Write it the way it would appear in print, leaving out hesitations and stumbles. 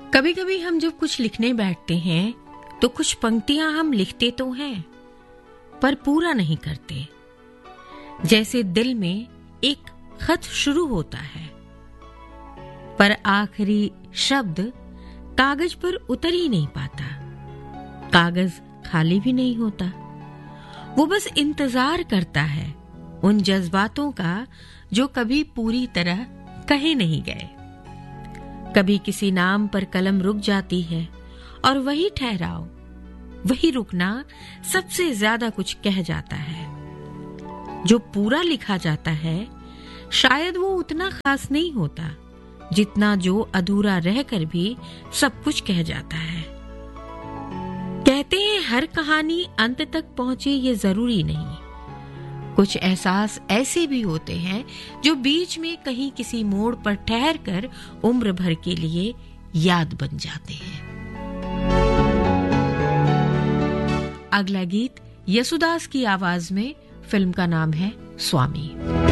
कभी कभी हम जब कुछ लिखने बैठते हैं तो कुछ पंक्तियां हम लिखते तो हैं पर पूरा नहीं करते। जैसे दिल में एक खत शुरू होता है पर आखिरी शब्द कागज पर उतर ही नहीं पाता। कागज खाली भी नहीं होता, वो बस इंतजार करता है उन जज्बातों का जो कभी पूरी तरह कहे नहीं गए। कभी किसी नाम पर कलम रुक जाती है और वही ठहराव, वही रुकना सबसे ज्यादा कुछ कह जाता है। जो पूरा लिखा जाता है शायद वो उतना खास नहीं होता जितना जो अधूरा रहकर भी सब कुछ कह जाता है। कहते हैं हर कहानी अंत तक पहुंचे ये जरूरी नहीं। कुछ एहसास ऐसे भी होते हैं जो बीच में कहीं किसी मोड़ पर ठहर कर उम्र भर के लिए याद बन जाते हैं। अगला गीत यसुदास की आवाज में, फिल्म का नाम है स्वामी।